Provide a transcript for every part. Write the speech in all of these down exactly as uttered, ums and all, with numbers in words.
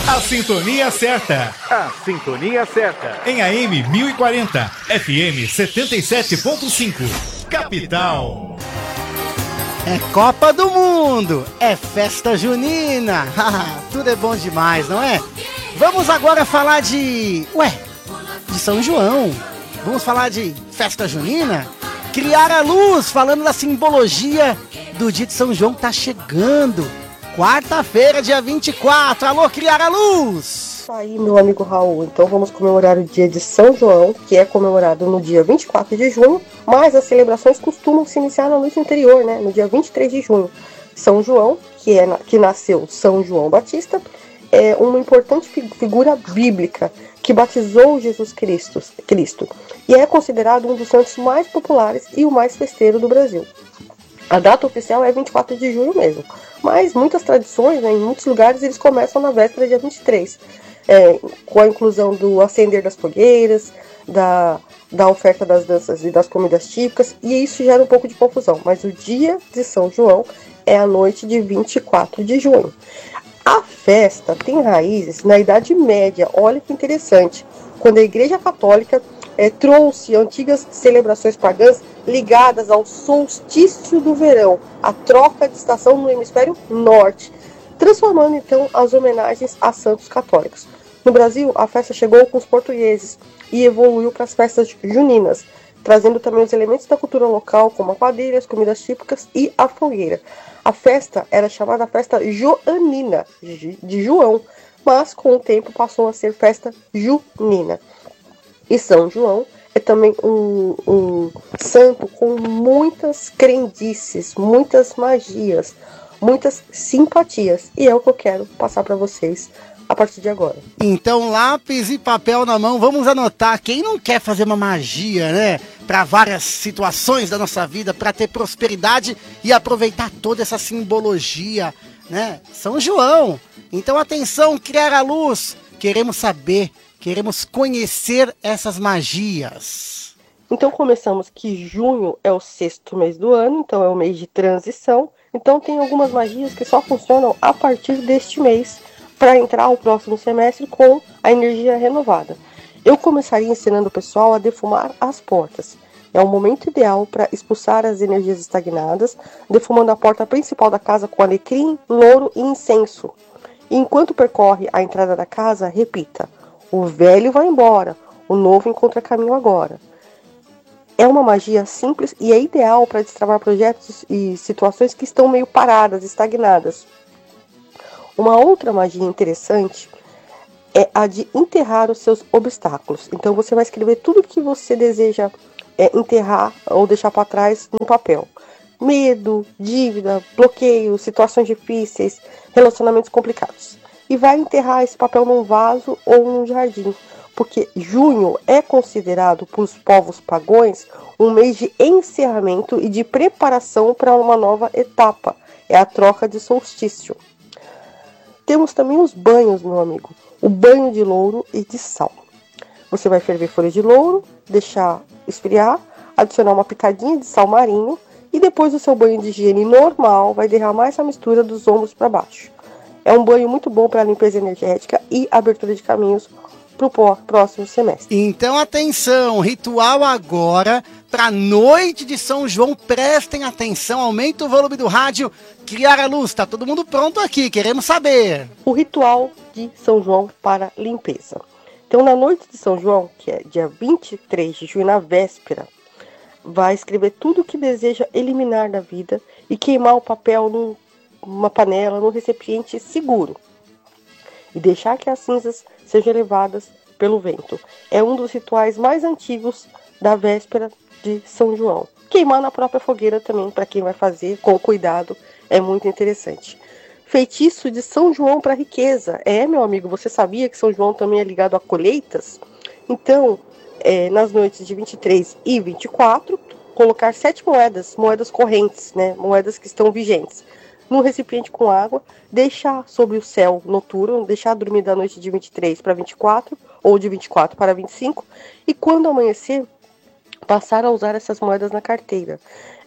A sintonia certa. A sintonia certa. Em A M mil e quarenta, F M setenta e sete ponto cinco. Capital. É Copa do Mundo, é festa junina. Tudo é bom demais, não é? Vamos agora falar de... Ué, de São João. Vamos falar de festa junina? Criar a luz, falando da simbologia do dia de São João, tá chegando. Quarta-feira, dia vinte e quatro. Alô, Criar a luz! Isso aí, meu amigo Raul. Então vamos comemorar o dia de São João, que é comemorado no dia vinte e quatro de junho, mas as celebrações costumam se iniciar na noite anterior, né? No dia vinte e três de junho. São João, que, é, que nasceu São João Batista, é uma importante figura bíblica que batizou Jesus Cristo, Cristo e é considerado um dos santos mais populares e o mais festeiro do Brasil. A data oficial é vinte e quatro de junho mesmo, mas muitas tradições, né, em muitos lugares, eles começam na véspera, dia vinte e três, é, com a inclusão do acender das fogueiras, da, da oferta das danças e das comidas típicas, e isso gera um pouco de confusão, mas o dia de São João é a noite de vinte e quatro de junho. A festa tem raízes na Idade Média, olha que interessante, quando a Igreja Católica é, trouxe antigas celebrações pagãs ligadas ao solstício do verão, a troca de estação no hemisfério norte, transformando então as homenagens a santos católicos. No Brasil, a festa chegou com os portugueses e evoluiu para as festas juninas, trazendo também os elementos da cultura local, como a quadrilha, as comidas típicas e a fogueira. A festa era chamada festa joanina, de João, mas com o tempo passou a ser festa junina. E São João é também um, um santo com muitas crendices, muitas magias, muitas simpatias. E é o que eu quero passar para vocês a partir de agora. Então, lápis e papel na mão, vamos anotar. Quem não quer fazer uma magia, né? Para várias situações da nossa vida, para ter prosperidade e aproveitar toda essa simbologia, né? São João. Então, atenção, Criar a luz. Queremos saber, queremos conhecer essas magias. Então, começamos que junho é o sexto mês do ano, então é o mês de transição. Então, tem algumas magias que só funcionam a partir deste mês, para entrar o próximo semestre com a energia renovada. Eu começaria ensinando o pessoal a defumar as portas. É o momento ideal para expulsar as energias estagnadas, defumando a porta principal da casa com alecrim, louro e incenso. E enquanto percorre a entrada da casa, repita: o velho vai embora, o novo encontra caminho agora. É uma magia simples e é ideal para destravar projetos e situações que estão meio paradas, estagnadas. Uma outra magia interessante é a de enterrar os seus obstáculos. Então você vai escrever tudo que você deseja é, enterrar ou deixar para trás no papel. Medo, dívida, bloqueio, situações difíceis, relacionamentos complicados. E vai enterrar esse papel num vaso ou num jardim. Porque junho é considerado por os povos pagãos um mês de encerramento e de preparação para uma nova etapa. É a troca de solstício. Temos também os banhos, meu amigo. O banho de louro e de sal. Você vai ferver folhas de louro, deixar esfriar, adicionar uma pitadinha de sal marinho e depois do seu banho de higiene normal, vai derramar essa mistura dos ombros para baixo. É um banho muito bom para limpeza energética e abertura de caminhos para o próximo semestre. Então, atenção, ritual agora para a noite de São João. Prestem atenção, aumenta o volume do rádio. Criar a luz, tá todo mundo pronto aqui, queremos saber. O ritual de São João para limpeza. Então, na noite de São João, que é dia vinte e três de junho, na véspera, vai escrever tudo o que deseja eliminar da vida e queimar o papel numa panela, num recipiente seguro. E deixar que as cinzas sejam levadas pelo vento. É um dos rituais mais antigos da véspera de São João. Queimar na própria fogueira também, para quem vai fazer com cuidado, é muito interessante. Feitiço de São João para riqueza. É, meu amigo, você sabia que São João também é ligado a colheitas? Então, é, nas noites de vinte e três e vinte e quatro, colocar sete moedas, moedas correntes, né, moedas que estão vigentes, num recipiente com água, deixar sobre o céu noturno, deixar dormir da noite de vinte e três para vinte e quatro, ou de vinte e quatro para vinte e cinco, e quando amanhecer, passar a usar essas moedas na carteira.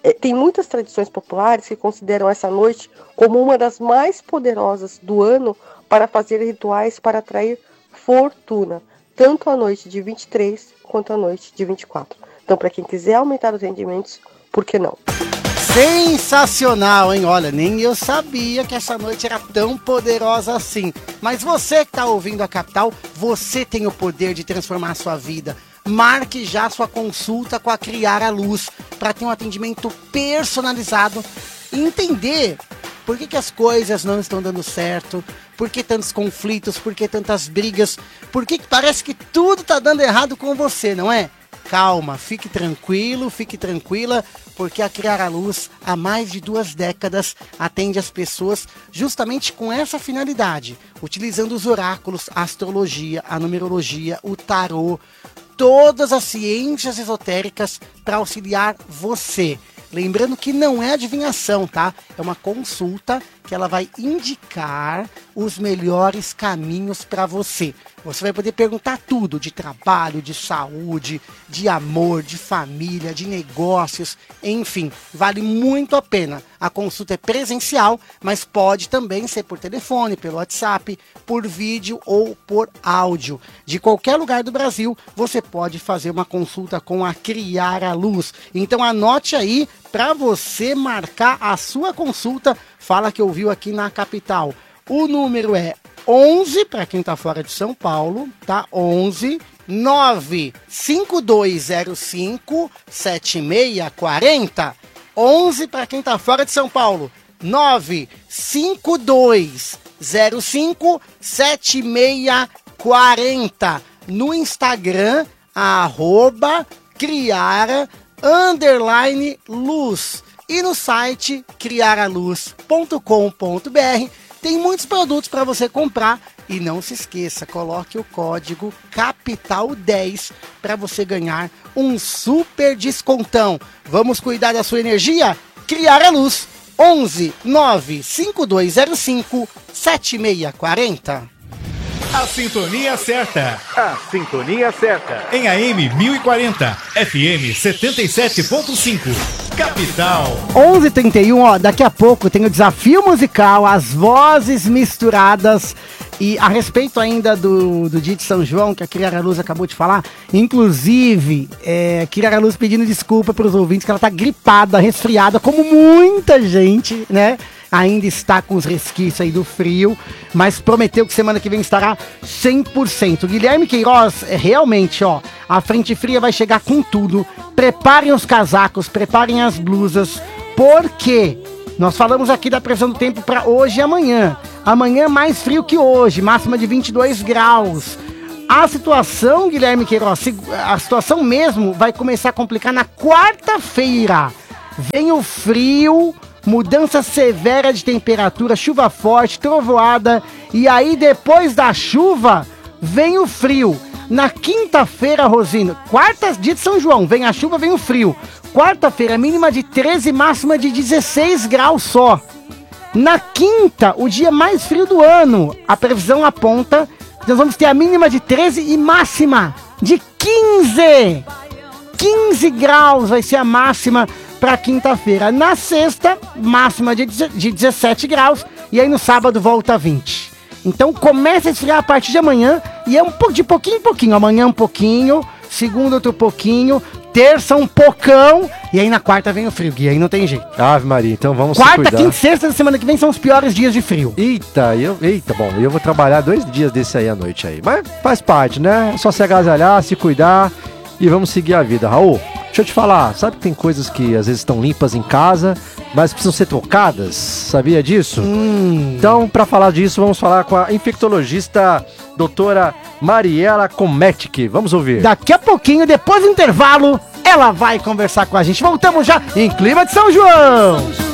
é, tem muitas tradições populares que consideram essa noite como uma das mais poderosas do ano para fazer rituais para atrair fortuna, tanto a noite de vinte e três quanto a noite de vinte e quatro. Então, para quem quiser aumentar os rendimentos, por que não? Sensacional, hein? Olha, nem eu sabia que essa noite era tão poderosa assim. Mas você que está ouvindo a Capital, você tem o poder de transformar a sua vida. Marque já sua consulta com a Criar a Luz para ter um atendimento personalizado e entender por que, que as coisas não estão dando certo, por que tantos conflitos, por que tantas brigas, por que, que parece que tudo está dando errado com você, não é? Calma, fique tranquilo, fique tranquila, porque a Criar a Luz, há mais de duas décadas, atende as pessoas justamente com essa finalidade, utilizando os oráculos, a astrologia, a numerologia, o tarô, todas as ciências esotéricas para auxiliar você. Lembrando que não é adivinhação, tá? É uma consulta que ela vai indicar os melhores caminhos para você. Você vai poder perguntar tudo de trabalho, de saúde, de amor, de família, de negócios, enfim, vale muito a pena. A consulta é presencial, mas pode também ser por telefone, pelo WhatsApp, por vídeo ou por áudio. De qualquer lugar do Brasil, você pode fazer uma consulta com a Criar a Luz. Então anote aí para você marcar a sua consulta. Fala que ouviu aqui na Capital. O número é onze, para quem tá fora de São Paulo, tá? onze nove cinco dois zero cinco sete seis quatro zero. onze para quem tá fora de São Paulo. nove cinco dois zero cinco sete seis quatro zero. No Instagram, arroba criara underline luz. E no site criar a luz ponto com ponto b r tem muitos produtos para você comprar. E não se esqueça, coloque o código capital dez para você ganhar um super descontão. Vamos cuidar da sua energia? Criar a Luz, onze nove cinco dois zero cinco sete seis quatro zero. A sintonia certa. A sintonia certa. Em A M mil e quarenta, F M setenta e sete ponto cinco. Capital. onze e trinta e um, ó, daqui a pouco tem o desafio musical, as vozes misturadas. E a respeito ainda do, do dia de São João, que a Criar a Luz acabou de falar, inclusive, é, Criar a Luz pedindo desculpa para os ouvintes, que ela tá gripada, resfriada, como muita gente, né? Ainda está com os resquícios aí do frio, mas prometeu que semana que vem estará cem por cento. Guilherme Queiroz, é, realmente, ó, a frente fria vai chegar com tudo. Preparem os casacos, preparem as blusas, porque nós falamos aqui da previsão do tempo para hoje e amanhã. Amanhã mais frio que hoje, máxima de vinte e dois graus. A situação, Guilherme Queiroz, a situação mesmo vai começar a complicar na quarta-feira. Vem o frio, mudança severa de temperatura, chuva forte, trovoada, e aí depois da chuva vem o frio. Na quinta-feira, Rosino, quarta, dia de São João, vem a chuva, vem o frio. Quarta-feira, mínima de treze, máxima de dezesseis graus só. Na quinta, o dia mais frio do ano, a previsão aponta que nós vamos ter a mínima de treze e máxima de quinze. quinze graus vai ser a máxima para quinta-feira. Na sexta, máxima de dezessete graus, e aí no sábado volta a vinte. Então começa a esfriar a partir de amanhã, e é um pouco de pouquinho em pouquinho. Amanhã um pouquinho, segunda outro pouquinho, terça um pocão, e aí na quarta vem o frio, e aí não tem jeito. Ave Maria, então vamos quarta, se cuidar. quinta e sexta da semana que vem são os piores dias de frio. Eita, eu, eita, bom, eu vou trabalhar dois dias desse aí à noite aí, mas faz parte, né? É só se agasalhar, se cuidar e vamos seguir a vida. Raul, deixa eu te falar, sabe que tem coisas que às vezes estão limpas em casa, mas precisam ser trocadas? Sabia disso? Hum. Então, para falar disso, vamos falar com a infectologista doutora Mariela Kometic. Vamos ouvir. Daqui a pouquinho, depois do intervalo, ela vai conversar com a gente. Voltamos já em Clima de São João.